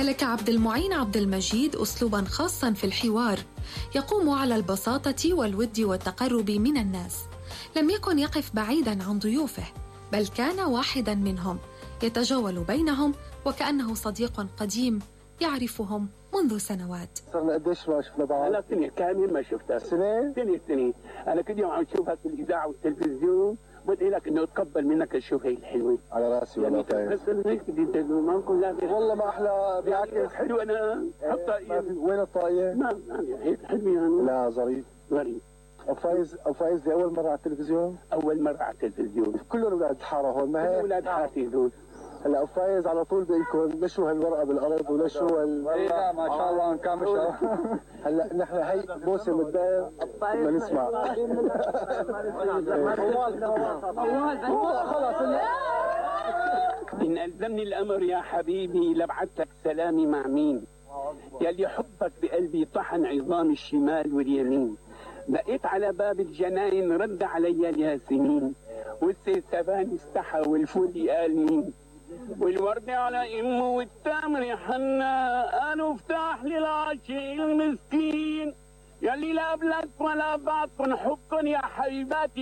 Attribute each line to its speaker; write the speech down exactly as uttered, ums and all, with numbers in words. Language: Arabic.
Speaker 1: يمتلك عبد المعين عبد المجيد أسلوباً خاصاً في الحوار يقوم على البساطة والود والتقرب من الناس. لم يكن يقف بعيداً عن ضيوفه، بل كان واحداً منهم يتجول بينهم وكأنه صديق قديم يعرفهم منذ سنوات.
Speaker 2: صرنا قديش ما شفنا بعض؟
Speaker 3: أنا سنة كامل ما شفتها.
Speaker 2: سنة؟
Speaker 3: سنة سنة. أنا كل يوم عم شوفها في الإذاعة والتلفزيون، بدي لك إنه أتقبل منك الشوف هي الحلوة.
Speaker 2: على راسي والله طيب.
Speaker 3: بس هيك بدي تدلو ما نكون لازم.
Speaker 2: والله ما أحلى بيعكس.
Speaker 3: حلو أنا. حط طاقية.
Speaker 2: وين الطاقية؟
Speaker 3: ما يعني هيك حلوة يعني.
Speaker 2: لا ظريف.
Speaker 3: ظريف.
Speaker 2: أبو فايز أبو فايز دي أول مرة على التلفزيون؟
Speaker 3: أول مرة على التلفزيون.
Speaker 2: كلهم أولاد الحارة هون ما هي؟
Speaker 3: أولاد حارتي دول.
Speaker 2: هلا أبو فايز على طول بيقولكم نشوا هالورقة بالأرض ونشوا هال.
Speaker 4: والله ما شاء الله كامل.
Speaker 2: هلا نحن هي موسم الدائم بدنا نسمع. خلاص.
Speaker 3: إن ألزمني الأمر يا حبيبي لبعثتك سلامي مع مين؟ يلي حبك بقلبي طحن عظام الشمال واليمين. بقيت على باب الجناين رد علي الياسمين، والسيسبان استحى والفول قال مين؟ والورد على امه والتمر حنا قالوا افتح للعاشق المسكين. يلي لا قبلك ولا بعدكن حبكن يا حبيباتي